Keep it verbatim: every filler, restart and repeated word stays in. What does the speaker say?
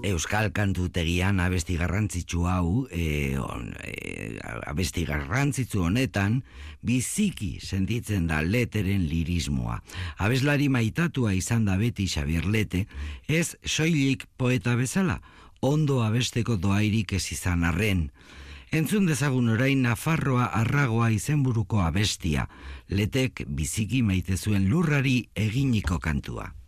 Euskal kantutegian abesti garrantzitsu hau, e, on, e, abesti garrantzitsu honetan, biziki sentitzen da Leteren lirismoa. Abeslari maitatua izan da beti Xabier Lete, ez soilik poeta bezala, ondo abesteko doairik ez izan arren. Entzun dezagun orain Nafarroa arragoa izenburuko abestia, Letek biziki maite zuen lurrari eginiko kantua.